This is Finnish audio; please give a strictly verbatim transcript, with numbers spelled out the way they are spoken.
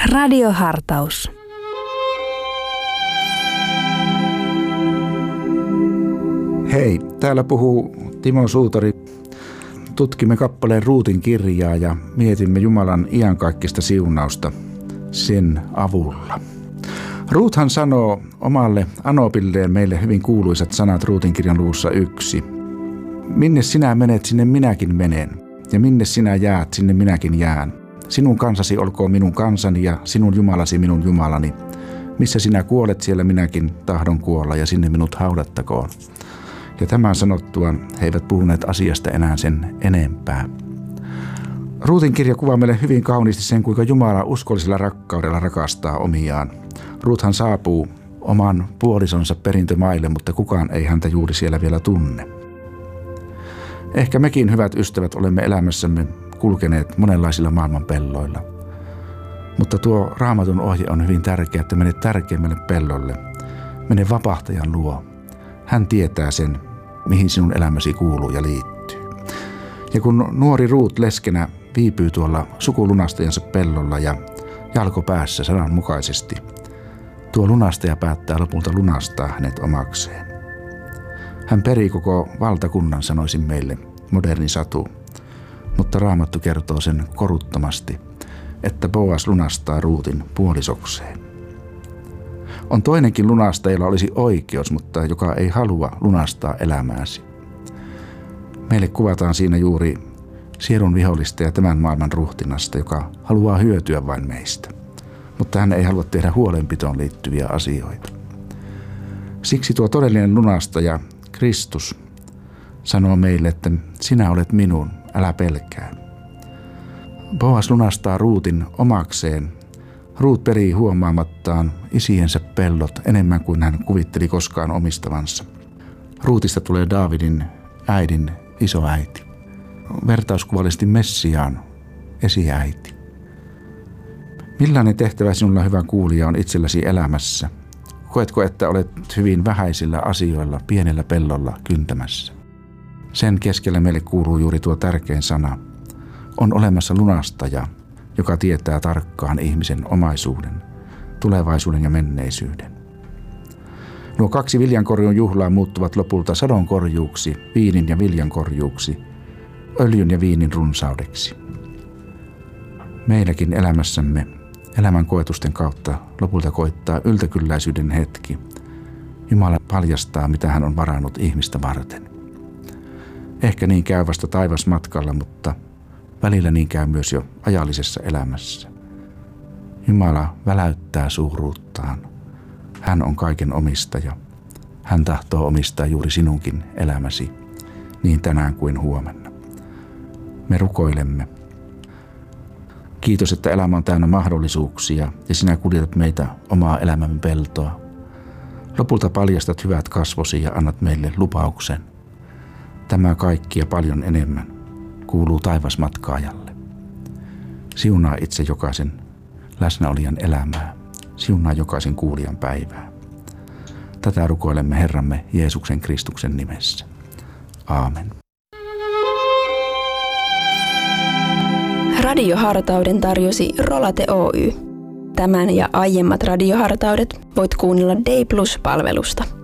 Radiohartaus. Hei, täällä puhuu Timo Suutari. Tutkimme kappaleen Ruutin kirjaa ja mietimme Jumalan iankaikkista siunausta sen avulla. Ruuthan sanoo omalle Anopilleen meille hyvin kuuluisat sanat Ruutin kirjan luvussa yksi. Minne sinä menet, sinne minäkin menen, ja minne sinä jäät, sinne minäkin jään. Sinun kansasi olkoon minun kansani ja sinun Jumalasi minun Jumalani. Missä sinä kuolet, siellä minäkin tahdon kuolla ja sinne minut haudattakoon. Ja tämän sanottuaan he eivät puhuneet asiasta enää sen enempää. Ruutin kirja kuvaa meille hyvin kauniisti sen, kuinka Jumala uskollisella rakkaudella rakastaa omiaan. Ruuthan saapuu oman puolisonsa perintömaille, mutta kukaan ei häntä juuri siellä vielä tunne. Ehkä mekin, hyvät ystävät, olemme elämässämme kulkeneet monenlaisilla maailman pelloilla. Mutta tuo Raamatun ohje on hyvin tärkeä, että mene tärkeimmälle pellolle. Mene vapahtajan luo. Hän tietää sen, mihin sinun elämäsi kuuluu ja liittyy. Ja kun nuori Ruut leskenä viipyy tuolla sukulunastajansa pellolla ja jalko päässä sananmukaisesti, tuo lunastaja päättää lopulta lunastaa hänet omakseen. Hän perii koko valtakunnan, sanoisin meille, moderni satu, mutta Raamattu kertoo sen koruttomasti, että Boas lunastaa Ruutin puolisokseen. On toinenkin lunastaja, jolla olisi oikeus, mutta joka ei halua lunastaa elämääsi. Meille kuvataan siinä juuri sielun vihollista ja tämän maailman ruhtinasta, joka haluaa hyötyä vain meistä, mutta hän ei halua tehdä huolenpitoon liittyviä asioita. Siksi tuo todellinen lunastaja, Kristus, sanoo meille, että sinä olet minun, älä pelkää. Boas lunastaa Ruutin omakseen. Ruut perii huomaamattaan isiensä pellot enemmän kuin hän kuvitteli koskaan omistavansa. Ruutista tulee Daavidin äidin isoäiti. Vertauskuvallisesti Messiaan esiäiti. Millainen tehtävä sinulla, hyvä kuulija, on itselläsi elämässä? Koetko, että olet hyvin vähäisillä asioilla, pienellä pellolla kyntämässä? Sen keskellä meille kuuluu juuri tuo tärkein sana. On olemassa lunastaja, joka tietää tarkkaan ihmisen omaisuuden, tulevaisuuden ja menneisyyden. Nuo kaksi viljankorjuun juhlaa muuttuvat lopulta sadonkorjuuksi, viinin ja viljankorjuuksi, öljyn ja viinin runsaudeksi. Meilläkin elämässämme, elämän koetusten kautta lopulta koittaa yltäkylläisyyden hetki. Jumala paljastaa, mitä hän on varannut ihmistä varten. Ehkä niin käy vasta taivasmatkalla, mutta välillä niin käy myös jo ajallisessa elämässä. Jumala väläyttää suuruuttaan. Hän on kaiken omistaja. Hän tahtoo omistaa juuri sinunkin elämäsi, niin tänään kuin huomenna. Me rukoilemme. Kiitos, että elämä on täynnä mahdollisuuksia ja sinä kuljetat meitä omaa elämämme peltoa. Lopulta paljastat hyvät kasvosi ja annat meille lupauksen. Tämä kaikki ja paljon enemmän kuuluu taivasmatkaajalle. Siunaa itse jokaisen läsnäolijan elämää. Siunaa jokaisen kuulijan päivää. Tätä rukoilemme Herramme Jeesuksen Kristuksen nimessä. Aamen. Radiohartauden tarjosi Rolate Oy. Tämän ja aiemmat radiohartaudet voit kuunnella Day Plus-palvelusta.